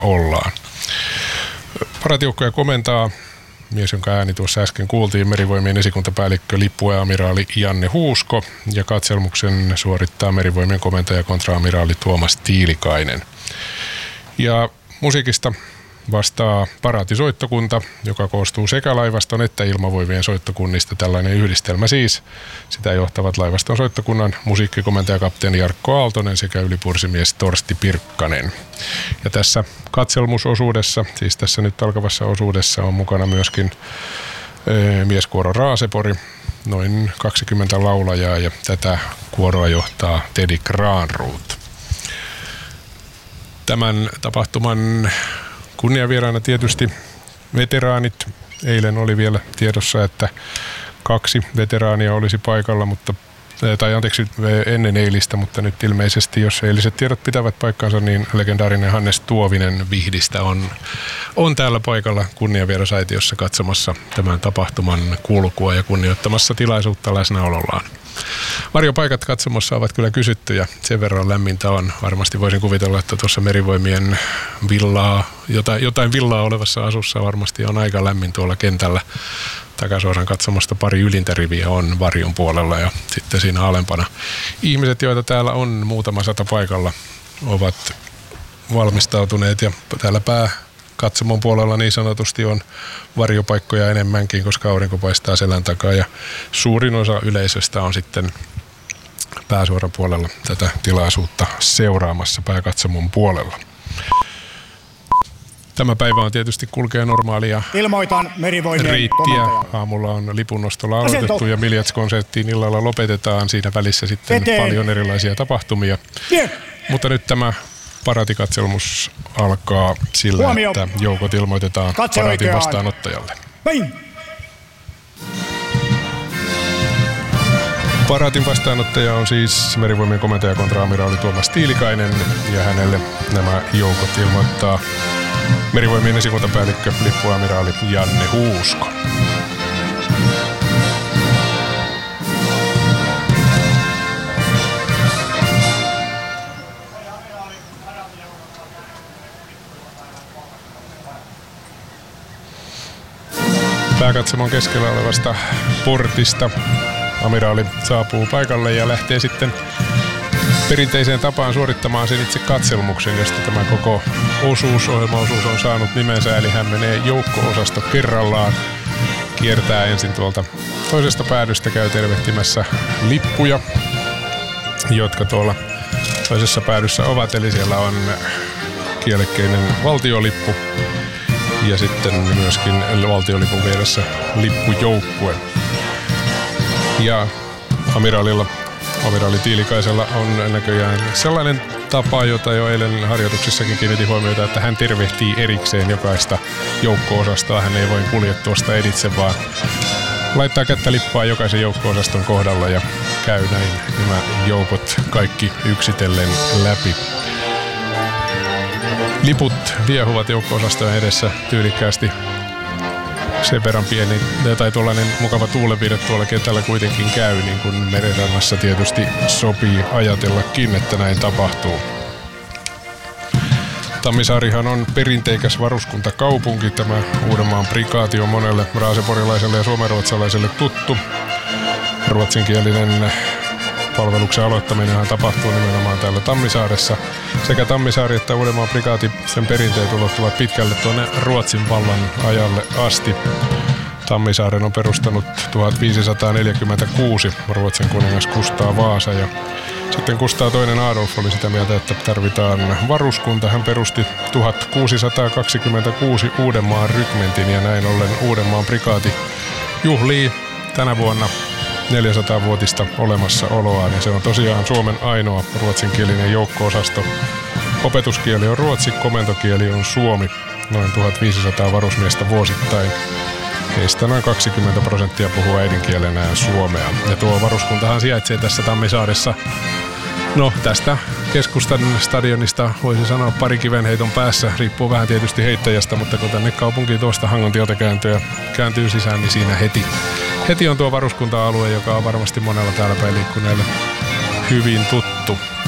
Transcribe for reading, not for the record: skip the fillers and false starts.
ollaan. Paratiukkoja komentaa mies, jonka ääni tuossa äsken kuultiin, Merivoimien esikuntapäällikkö lippuamiraali Janne Huusko, ja katselmuksen suorittaa Merivoimien komentaja kontraamiraali Tuomas Tiilikainen. Ja musiikista vastaa paraatisoittokunta, joka koostuu sekä laivaston että ilmavoimien soittokunnista. Tällainen yhdistelmä siis. Sitä johtavat laivaston soittokunnan musiikkikomentaja kapteeni Jarkko Aaltonen sekä ylipursimies Torsti Pirkkanen. Ja tässä katselmusosuudessa, siis tässä nyt alkavassa osuudessa, on mukana myöskin mieskuoro Raasepori, noin 20 laulajaa, ja tätä kuoroa johtaa Teddy Granroth. Tämän tapahtuman kunniavieraana tietysti veteraanit. Eilen oli vielä tiedossa, että 2 veteraania olisi paikalla, ennen eilistä, mutta nyt ilmeisesti, jos eiliset tiedot pitävät paikkansa, niin legendaarinen Hannes Tuovinen Vihdistä on täällä paikalla kunniavierasaitiossa katsomassa tämän tapahtuman kulkua ja kunnioittamassa tilaisuutta läsnäolollaan. Varjopaikat katsomossa ovat kyllä kysyttyjä, sen verran lämmintä on. Varmasti voisin kuvitella, että tuossa Merivoimien jotain villaa olevassa asussa varmasti on aika lämmin tuolla kentällä. Takasuoran katsomosta pari ylintä riviä on varjon puolella ja sitten siinä alempana. Ihmiset, joita täällä on muutama 100 paikalla, ovat valmistautuneet, ja täällä pääkatsomon puolella niin sanotusti on varjopaikkoja enemmänkin, koska aurinko paistaa selän takaa, ja suurin osa yleisöstä on sitten pääsuoran puolella tätä tilaisuutta seuraamassa pääkatsomon puolella. Tämä päivä on tietysti kulkee normaalia reittiä. Aamulla on lipunnostolla aloitettu ja Miljats-konserttiin illalla lopetetaan. Siinä välissä sitten paljon erilaisia tapahtumia. Mutta nyt tämä paraatikatselmus alkaa sillä, että joukot ilmoitetaan paraatin vastaanottajalle. Paraatin vastaanottaja on siis Merivoimien komentaja kontraamiraali Tuomas Tiilikainen, ja hänelle nämä joukot ilmoittaa Merivoimien esikuntapäällikkö lippuamiraali Janne Huusko. Pääkatsomon keskellä olevasta portista amiraali saapuu paikalle ja lähtee sitten perinteiseen tapaan suorittamaan sen itse katselmuksen, josta tämä koko ohjelmaosuus on saanut nimensä. Eli hän menee joukko-osasto kerrallaan, kiertää ensin tuolta toisesta päädystä, käy tervehtimässä lippuja, jotka tuolla toisessa päädyssä ovat. Eli siellä on kielekkeinen valtiolippu ja sitten myöskin valtiolipun vieressä lippujoukkue. Ja amiraali Tiilikaisella on näköjään sellainen tapa, jota jo eilen harjoituksissakin kiinnitin huomiota, että hän tervehtii erikseen jokaista joukko-osastoa. Hän ei voi kulje tuosta editse, vaan laittaa kättä lippaa jokaisen joukko-osaston kohdalla ja käy näin nämä joukot kaikki yksitellen läpi. Liput viehuvat joukko-osastojen edessä tyylikkäästi. Sen verran pieni tai tuollainen mukava tuulenvire tuolla kentällä kuitenkin käy, niin kuin merenrannassa tietysti sopii ajatellakin, että näin tapahtuu. Tammisaarihan on perinteikäs varuskuntakaupunki. Tämä Uudenmaan prikaati on monelle raaseporilaiselle ja suomenruotsalaiselle tuttu. Ruotsinkielinen palveluksen aloittaminenhan tapahtuu nimenomaan täällä Tammisaaressa. Sekä Tammisaari että Uudenmaan prikaati, sen perinteet ulottuvat pitkälle tuonne Ruotsin vallan ajalle asti. Tammisaaren on perustanut 1546 Ruotsin kuningas Kustaa Vaasa, ja sitten Kustaa II Adolf oli sitä mieltä, että tarvitaan varuskunta. Hän perusti 1626 Uudenmaan rykmentin, ja näin ollen Uudenmaan prikaati juhlii tänä vuonna 400-vuotista olemassaoloaan, ja se on tosiaan Suomen ainoa ruotsinkielinen joukko-osasto. Opetuskieli on ruotsi, komentokieli on suomi. Noin 1500 varusmiestä vuosittain. Heistä noin 20% puhuu äidinkielenään suomea. Ja tuo varuskuntahan sijaitsee tässä Tammisaaressa. No, tästä keskustan stadionista voisi sanoa pari kivenheiton päässä. Riippuu vähän tietysti heittäjästä, mutta kun tänne kaupunkiin tuosta Hangontieltä kääntyy sisään, niin siinä heti on tuo varuskunta-alue, joka on varmasti monella täällä päin liikkuneella hyvin tuttu.